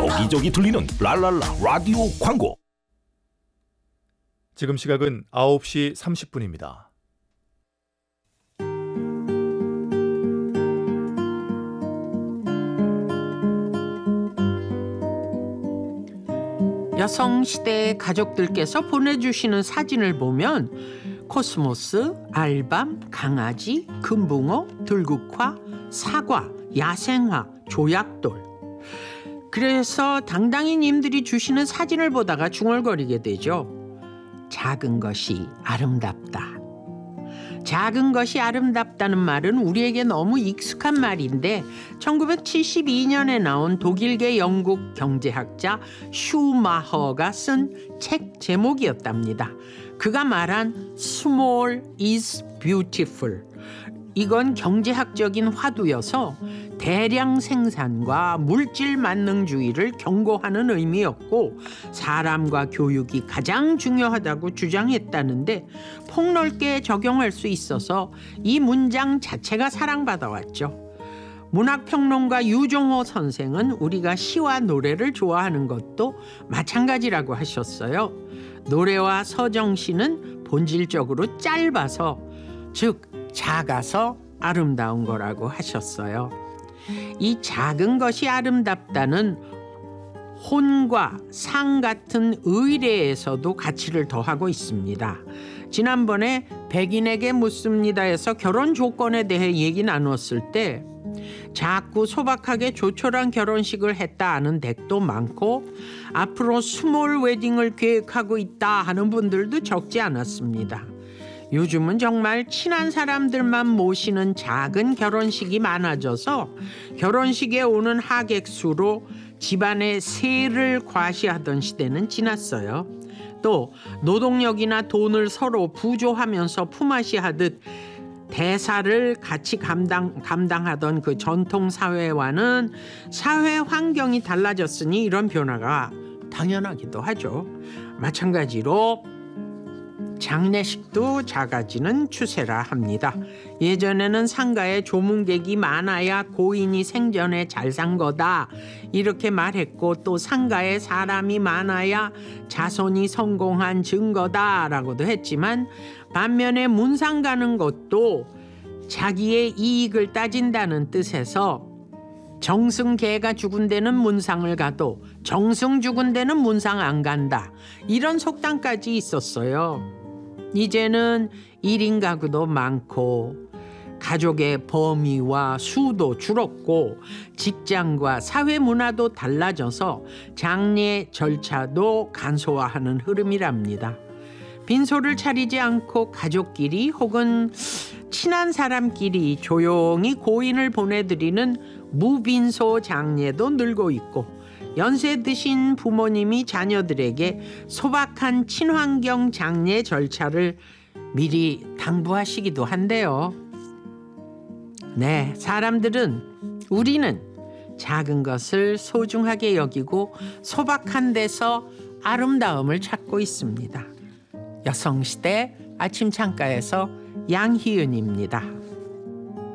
여기저기 들리는 랄랄라 라디오 광고. 지금 시각은 9시 30분입니다. 여성시대 가족들께서 보내주시는 사진을 보면 코스모스, 알밤, 강아지, 금붕어, 들국화, 사과, 야생화, 조약돌. 그래서 당당히 님들이 주시는 사진을 보다가 중얼거리게 되죠. 작은 것이 아름답다. 작은 것이 아름답다는 말은 우리에게 너무 익숙한 말인데 1972년에 나온 독일계 영국 경제학자 슈마허가 쓴 책 제목이었답니다. 그가 말한 Small is beautiful. 이건 경제학적인 화두여서 대량 생산과 물질 만능주의를 경고하는 의미였고 사람과 교육이 가장 중요하다고 주장했다는데 폭넓게 적용할 수 있어서 이 문장 자체가 사랑받아왔죠. 문학평론가 유종호 선생은 우리가 시와 노래를 좋아하는 것도 마찬가지라고 하셨어요. 노래와 서정시는 본질적으로 짧아서, 즉 작아서 아름다운 거라고 하셨어요. 이 작은 것이 아름답다는 혼과 상 같은 의례에서도 가치를 더하고 있습니다. 지난번에 백인에게 묻습니다에서 결혼 조건에 대해 얘기 나눴을 때 자꾸 소박하게 조촐한 결혼식을 했다 하는 댁도 많고 앞으로 스몰 웨딩을 계획하고 있다 하는 분들도 적지 않았습니다. 요즘은 정말 친한 사람들만 모시는 작은 결혼식이 많아져서 결혼식에 오는 하객 수로 집안의 세를 과시하던 시대는 지났어요. 또 노동력이나 돈을 서로 부조하면서 품앗이하듯 대사를 같이 감당하던 그 전통 사회와는 사회 환경이 달라졌으니 이런 변화가 당연하기도 하죠. 마찬가지로 장례식도 작아지는 추세라 합니다. 예전에는 상가에 조문객이 많아야 고인이 생전에 잘 산 거다 이렇게 말했고 또 상가에 사람이 많아야 자손이 성공한 증거다라고도 했지만 반면에 문상 가는 것도 자기의 이익을 따진다는 뜻에서 정승개가 죽은 데는 문상을 가도 정승 죽은 데는 문상 안 간다 이런 속담까지 있었어요. 이제는 1인 가구도 많고 가족의 범위와 수도 줄었고 직장과 사회 문화도 달라져서 장례 절차도 간소화하는 흐름이랍니다. 빈소를 차리지 않고 가족끼리 혹은 친한 사람끼리 조용히 고인을 보내드리는 무빈소 장례도 늘고 있고 연세 드신 부모님이 자녀들에게 소박한 친환경 장례 절차를 미리 당부하시기도 한데요. 네, 우리는 작은 것을 소중하게 여기고 소박한 데서 아름다움을 찾고 있습니다. 여성시대 아침 창가에서 양희은입니다.